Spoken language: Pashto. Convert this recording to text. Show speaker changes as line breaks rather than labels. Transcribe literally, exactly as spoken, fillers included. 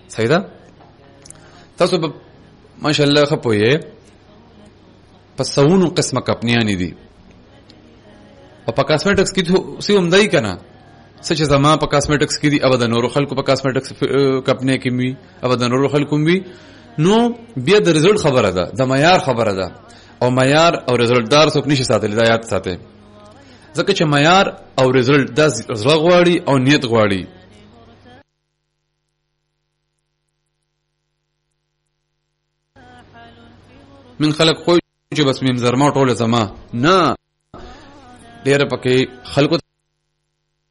صحیح ده. تاسو به ماشاءالله خپوي پس سونو قسمه کپنیانی دي او په کاسمیټکس کې څه هم دای کنه سچ زما په کاسمیټکس کې دي او د نورو خلکو په کاسمیټکس کپنی کې وي او د نورو خلکو وي نو بیا د رزلټ خبره ده د معیار خبره ده او معیار او رزلټ دار څوک نشي ساتلی دا یاد ساتي ځکه چې معیار او رزلټ د زړه غواړي او نیت غواړي. من خلق خو چې بس مم زرما ټوله زما نه ډېر پکې خلکو